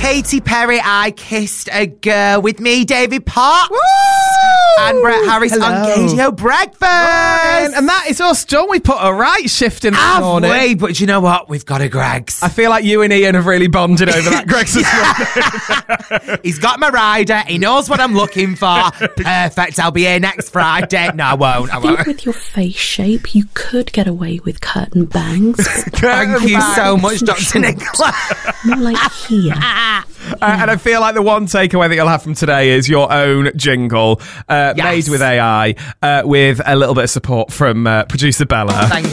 Katy Perry, I Kissed a Girl with me, David Potts. Woo! And Brett Harris on Radio Breakfast. And that is us, don't we? Put a right shift in this morning. Halfway, but you know what? We've got a Greggs. I feel like you and Ian have really bonded over that Greggs this morning. He's got my rider. He knows what I'm looking for. Perfect. I'll be here next Friday. No, I won't. I think with your face shape, you could get away with curtain bangs. Thank you so much, Dr. Nicola. More like here. And I feel like the one takeaway that you'll have from today is your own jingle, made with AI, with a little bit of support from producer Bella. Thank